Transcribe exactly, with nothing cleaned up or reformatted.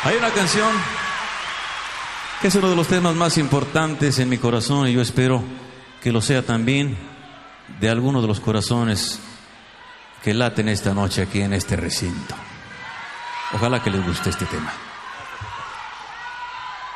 Hay una canción que es uno de los temas más importantes en mi corazón y yo espero que lo sea también de algunos de los corazones que laten esta noche aquí en este recinto. Ojalá que les guste este tema.